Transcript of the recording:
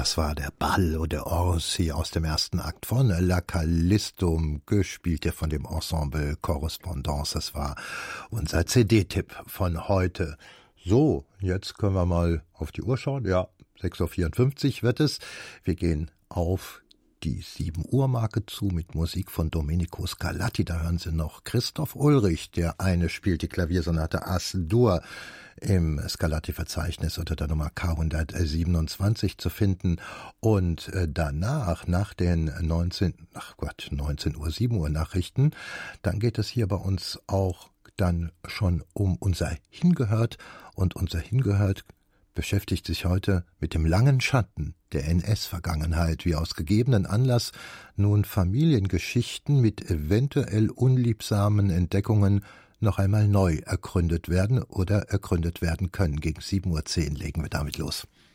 Das war der Ballo de Orsi aus dem ersten Akt von La Callisto, gespielt hier von dem Ensemble Correspondance. Das war unser CD-Tipp von heute. So, jetzt können wir mal auf die Uhr schauen. Ja, 6:54 Uhr wird es. Wir gehen auf die 7 Uhr Marke zu mit Musik von Domenico Scarlatti. Da hören Sie noch Christoph Ulrich, der eine spielt die Klaviersonate As-Dur im Scarlatti-Verzeichnis unter der Nummer K127 zu finden. Und danach, nach den 19:07 Uhr Nachrichten, dann geht es hier bei uns auch dann schon um unser Hingehört. Und unser Hingehört beschäftigt sich heute mit dem langen Schatten der NS-Vergangenheit, wie aus gegebenen Anlass nun Familiengeschichten mit eventuell unliebsamen Entdeckungen noch einmal neu ergründet werden oder ergründet werden können. Gegen 7:10 Uhr legen wir damit los.